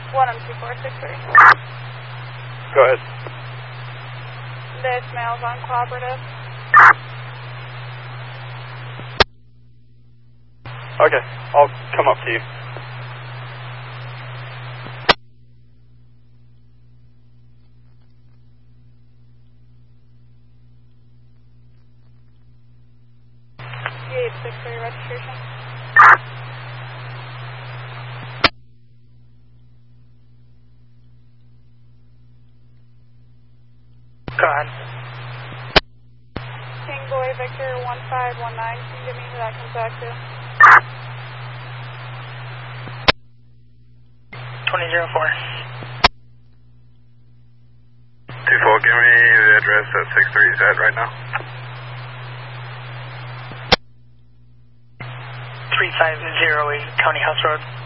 1M2463. Go ahead. This mail's uncooperative. Okay, I'll come up to you. G863 registration. Go ahead. Tango Victor 1519. Can you give me who that comes back to? 2004. 2-4, give me the address that 63 is at right now. 3508 County House Road.